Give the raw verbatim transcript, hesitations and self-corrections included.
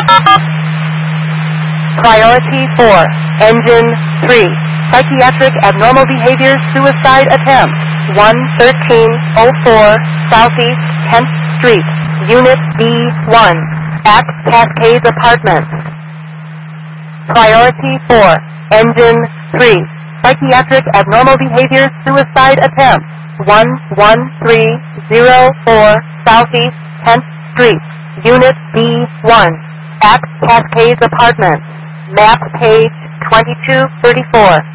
Priority four, Engine three, Psychiatric Abnormal Behavior Suicide Attempt, one thirteen oh four Southeast tenth Street, Unit B one, at Cascades Apartments. Priority four, Engine three, Psychiatric Abnormal Behavior Suicide Attempt, one one three oh four Southeast tenth Street, Unit B one, at Cascades Apartments. Map page twenty-two thirty-four.